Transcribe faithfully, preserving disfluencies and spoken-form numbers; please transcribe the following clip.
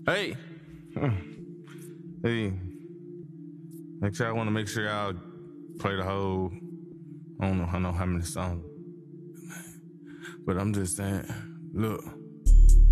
Hey. Hey. Make sure I want to make sure y'all play the whole, I don't know, I know how many songs. But I'm just saying, look.